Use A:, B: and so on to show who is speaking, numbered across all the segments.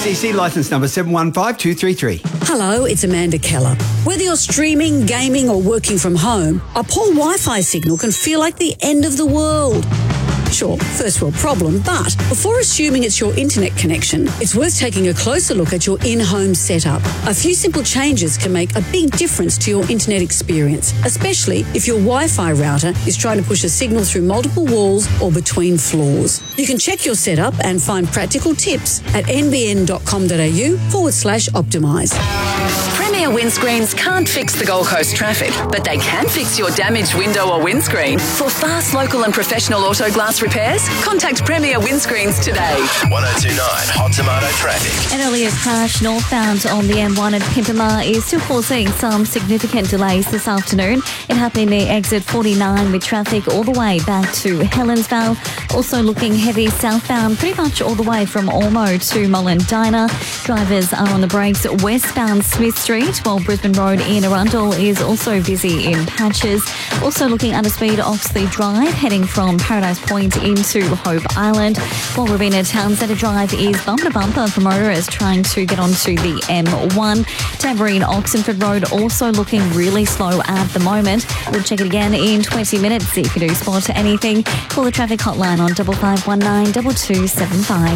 A: ACC licence number 715233.
B: Hello, it's Amanda Keller. Whether you're streaming, gaming or working from home, a poor Wi-Fi signal can feel like the end of the world. Sure, first world problem, but before assuming it's your internet connection, it's worth taking a closer look at your in-home setup. A few simple changes can make a big difference to your internet experience, especially if your Wi-Fi router is trying to push a signal through multiple walls or between floors. You can check your setup and find practical tips at nbn.com.au/optimise.
C: Premier Windscreens can't fix the Gold Coast traffic, but they can fix your damaged window or windscreen. For fast, local and professional auto glass repairs, contact Premier Windscreens today.
D: 1029 Hot Tomato traffic.
E: An earlier crash northbound on the M1 at Pimpama is still causing some significant delays this afternoon. It happened near exit 49 with traffic all the way back to Helensvale. Also looking heavy southbound pretty much all the way from Ormo to Mullendina. Drivers are on the brakes westbound Smith Street, while Brisbane Road in Arundel is also busy in patches. Also looking under speed Oxley Drive, heading from Paradise Point into Hope Island, while Robina Town Centre Drive is bumper to bumper for motorists trying to get onto the M1. Tamborine Oxenford Road also looking really slow at the moment. We'll check it again in 20 minutes. If you do spot anything, call the traffic hotline on 5519 2275.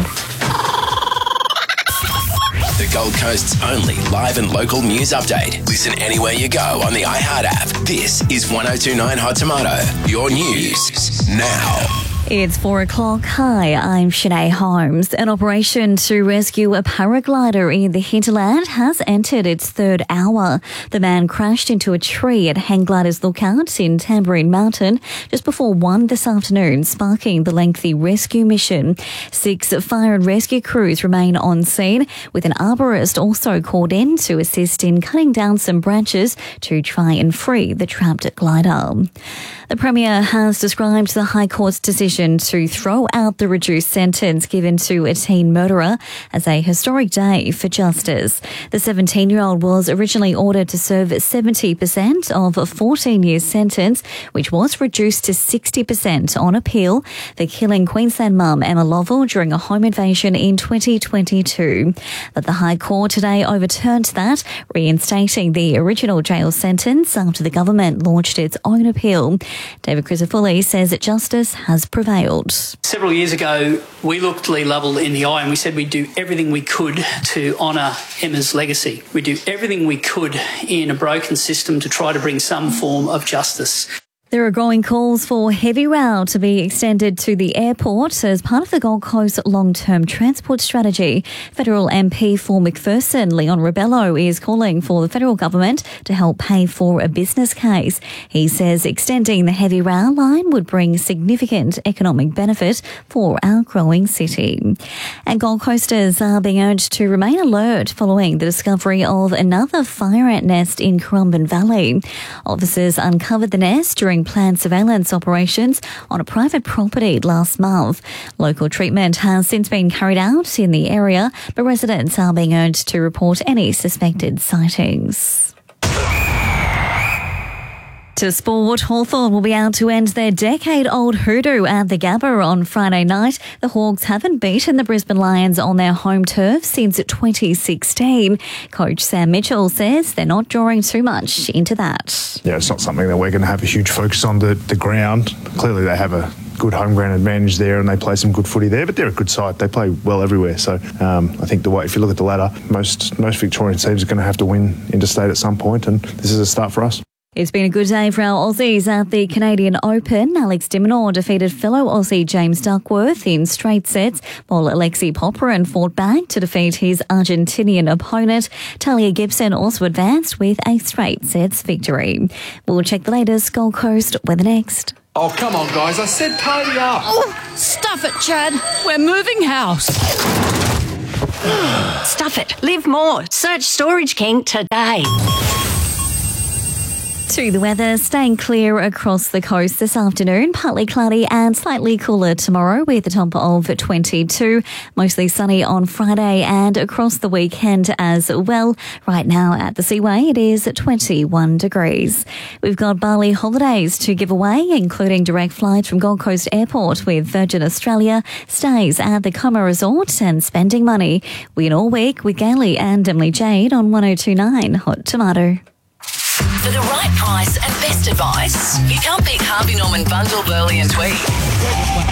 D: The Gold Coast's only live and local news update. Listen anywhere you go on the iHeart app. This is 1029 Hot Tomato. Your news now.
E: It's 4 o'clock. Hi, I'm Shanae Holmes. An operation to rescue a paraglider in the hinterland has entered its third hour. The man crashed into a tree at Hang Gliders Lookout in Tamborine Mountain just before 1 this afternoon, sparking the lengthy rescue mission. 6 fire and rescue crews remain on scene, with an arborist also called in to assist in cutting down some branches to try and free the trapped glider. The Premier has described the High Court's decision to throw out the reduced sentence given to a teen murderer as a historic day for justice. The 17-year-old was originally ordered to serve 70% of a 14-year sentence, which was reduced to 60% on appeal for killing Queensland mum Emma Lovell during a home invasion in 2022. But the High Court today overturned that, reinstating the original jail sentence after the government launched its own appeal. David Crisafulli says that justice has prevailed.
F: Several years ago, we looked Lee Lovell in the eye and we said we'd do everything we could to honour Emma's legacy. We'd do everything we could in a broken system to try to bring some form of justice.
E: There are growing calls for heavy rail to be extended to the airport as part of the Gold Coast long-term transport strategy. Federal MP for McPherson, Leon Rebello, is calling for the federal government to help pay for a business case. He says extending the heavy rail line would bring significant economic benefit for our growing city. And Gold Coasters are being urged to remain alert following the discovery of another fire ant nest in Currumbin Valley. Officers uncovered the nest during planned surveillance operations on a private property last month. Local treatment has since been carried out in the area, but residents are being urged to report any suspected sightings. To sport, Hawthorn will be out to end their decade-old hoodoo at the Gabba on Friday night. The Hawks haven't beaten the Brisbane Lions on their home turf since 2016. Coach Sam Mitchell says they're not drawing too much into that.
G: Yeah, it's not something that we're going to have a huge focus on the ground. Clearly they have a good home ground advantage there and they play some good footy there, but they're a good side. They play well everywhere. So I think if you look at the ladder, most Victorian teams are going to have to win interstate at some point, and this is a start for us.
E: It's been a good day for our Aussies at the Canadian Open. Alex de Minaur defeated fellow Aussie James Duckworth in straight sets, while Alexei Popyrin fought back to defeat his Argentinian opponent. Talia Gibson also advanced with a straight sets victory. We'll check the latest Gold Coast weather next.
H: Oh, come on, guys. I said party up.
I: Oh, stuff it, Chad. We're moving house.
J: Stuff it. Live more. Search Storage King today.
E: To the weather, staying clear across the coast this afternoon, partly cloudy and slightly cooler tomorrow with a top of 22. Mostly sunny on Friday and across the weekend as well. Right now at the Seaway, it is 21 degrees. We've got Bali holidays to give away, including direct flights from Gold Coast Airport with Virgin Australia, stays at the Como Resort and spending money. Win all week with Gailey and Emily Jade on 102.9 Hot Tomato.
C: For the right price and best advice, you can't beat Harvey Norman Bundle, Burley and Tweed.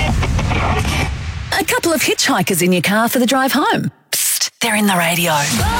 C: A couple of hitchhikers in your car for the drive home. Psst, they're in the radio.